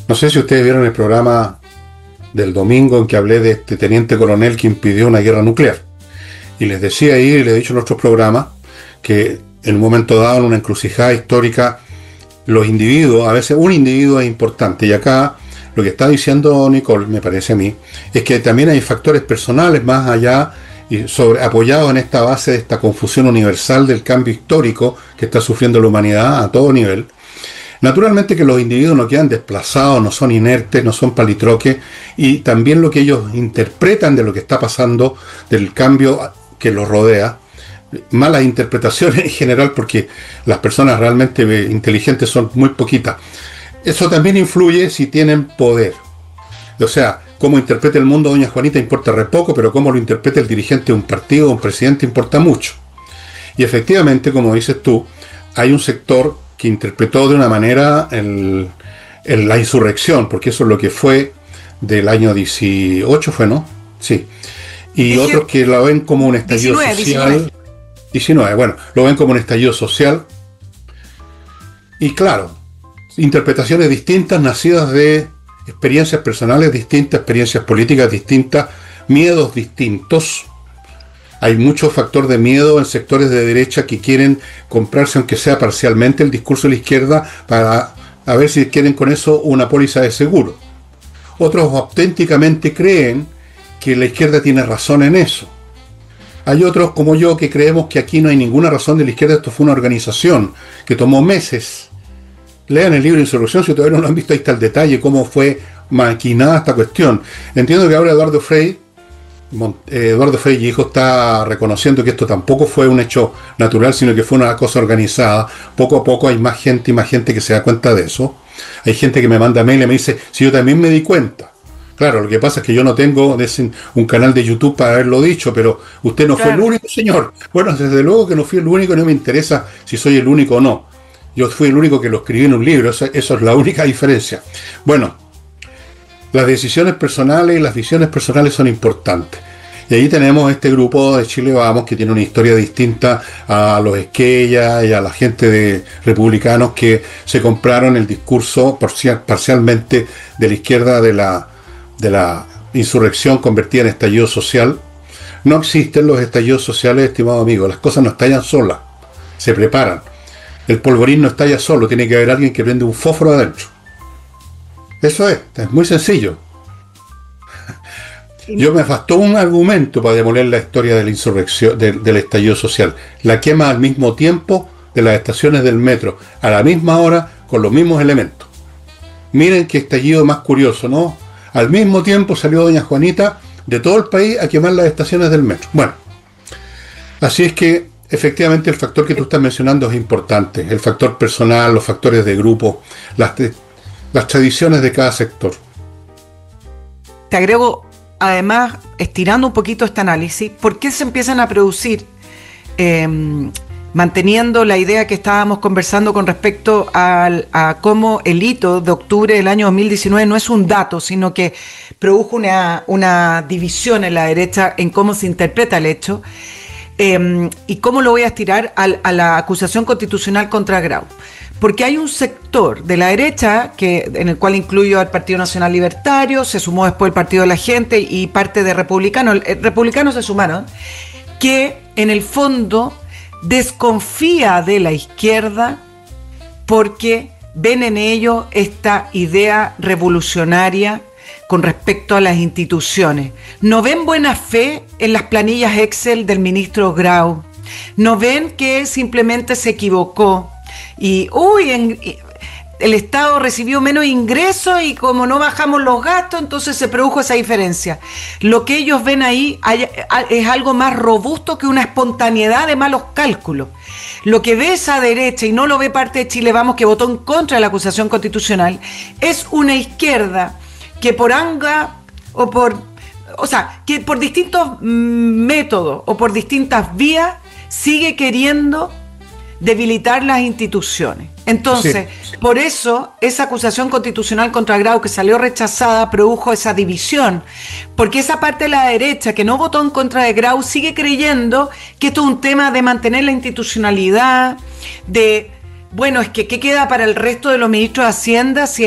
No sé si ustedes vieron el programa del domingo en que hablé de este teniente coronel que impidió una guerra nuclear. Y les decía ahí, y les he dicho en otros programas, que en un momento dado, en una encrucijada histórica, los individuos, a veces un individuo es importante. Y acá lo que está diciendo Nicole, me parece a mí, es que también hay factores personales más allá y apoyados en esta base de esta confusión universal del cambio histórico que está sufriendo la humanidad a todo nivel. Naturalmente que los individuos no quedan desplazados, no son inertes, no son palitroques, y también lo que ellos interpretan de lo que está pasando, del cambio que los rodea, malas interpretaciones en general, porque las personas realmente inteligentes son muy poquitas. Eso también influye si tienen poder. O sea, cómo interprete el mundo doña Juanita importa re poco, pero cómo lo interprete el dirigente de un partido o un presidente importa mucho. Y efectivamente, como dices tú, hay un sector que interpretó de una manera la insurrección, porque eso es lo que fue del año 18, ¿fue, no? Sí. Y otros que lo ven como un estallido 19, social. 19, bueno, lo ven como un estallido social. Y claro, interpretaciones distintas, nacidas de experiencias personales distintas, experiencias políticas distintas, miedos distintos. Hay mucho factor de miedo en sectores de derecha que quieren comprarse, aunque sea parcialmente, el discurso de la izquierda para a ver si quieren con eso una póliza de seguro. Otros auténticamente creen que la izquierda tiene razón en eso. Hay otros como yo que creemos que aquí no hay ninguna razón de la izquierda, esto fue una organización que tomó meses. Lean el libro Insurrección, si todavía no lo han visto, ahí está el detalle, cómo fue maquinada esta cuestión. Entiendo que ahora Eduardo Frei y hijo está reconociendo que esto tampoco fue un hecho natural, sino que fue una cosa organizada. Poco a poco hay más gente y más gente que se da cuenta de eso. Hay gente que me manda mail y me dice, si yo también me di cuenta. Claro, lo que pasa es que yo no tengo un canal de YouTube para haberlo dicho, pero usted no fue el único, señor. Bueno, desde luego que no fui el único, no me interesa si soy el único o no. Yo fui el único que lo escribí en un libro, eso es la única diferencia. Bueno, las decisiones personales y las visiones personales son importantes. Y ahí tenemos este grupo de Chile Vamos que tiene una historia distinta a los Esquella y a la gente de republicanos que se compraron el discurso parcialmente de la izquierda de la insurrección convertida en estallido social. No existen los estallidos sociales, estimado amigo. Las cosas no estallan solas, se preparan. El polvorín no estalla solo, tiene que haber alguien que prende un fósforo adentro. Eso es muy sencillo. Yo me bastó un argumento para demoler la historia de la insurrección, del estallido social. La quema al mismo tiempo de las estaciones del metro, a la misma hora, con los mismos elementos. Miren qué estallido más curioso, ¿no? Al mismo tiempo salió doña Juanita de todo el país a quemar las estaciones del metro. Bueno, así es que efectivamente el factor que tú estás mencionando es importante. El factor personal, los factores de grupo, las tradiciones de cada sector. Te agrego, además, estirando un poquito este análisis, ¿por qué se empiezan a producir, manteniendo la idea que estábamos conversando con respecto a cómo el hito de octubre del año 2019 no es un dato, sino que produjo una división en la derecha en cómo se interpreta el hecho? ¿Y cómo lo voy a estirar a la acusación constitucional contra Grau? Porque hay un sector de la derecha, en el cual incluyo al Partido Nacional Libertario, se sumó después el Partido de la Gente y parte de Republicanos. Republicanos se sumaron, que en el fondo desconfía de la izquierda porque ven en ello esta idea revolucionaria con respecto a las instituciones. No ven buena fe en las planillas Excel del ministro Grau. No ven que simplemente se equivocó. Y el Estado recibió menos ingresos y como no bajamos los gastos, entonces se produjo esa diferencia. Lo que ellos ven ahí es algo más robusto que una espontaneidad de malos cálculos. Lo que ve esa derecha, y no lo ve parte de Chile Vamos, que votó en contra de la acusación constitucional, es una izquierda que que por distintos métodos o por distintas vías sigue queriendo debilitar las instituciones. Entonces, sí. Por eso esa acusación constitucional contra Grau que salió rechazada produjo esa división, porque esa parte de la derecha que no votó en contra de Grau sigue creyendo que esto es un tema de mantener la institucionalidad, de, bueno, es que ¿qué queda para el resto de los ministros de Hacienda si